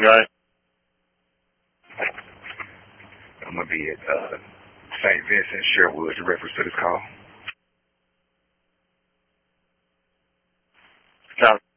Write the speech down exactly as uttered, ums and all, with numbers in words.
Right. I'm going to be at uh, Saint Vincent, Sherwood, in reference to this call. Copy.